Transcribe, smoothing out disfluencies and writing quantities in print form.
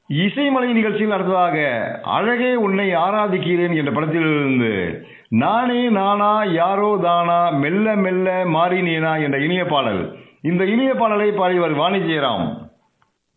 இசைமலை நிகழ்ச்சியில் அடுத்ததாக அழகே உன்னை ஆராதிக்கிறேன் என்ற படத்திலிருந்து நானே நானா யாரோ தானா மெல்ல மெல்ல மாறினேனா என்ற இனிய பாடல். இந்த இனிய பாடலை பாடியவர் வாணி ஜெயராம்.